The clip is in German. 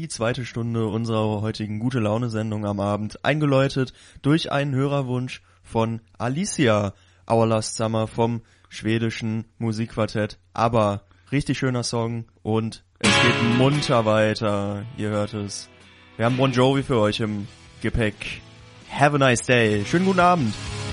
die zweite Stunde unserer heutigen Gute-Laune-Sendung am Abend, eingeläutet durch einen Hörerwunsch von Alicia, Our Last Summer vom schwedischen Musikquartett ABBA. Richtig schöner Song und es geht munter weiter, ihr hört es. Wir haben Bon Jovi für euch im Gepäck. Have a nice day. Schönen guten Abend.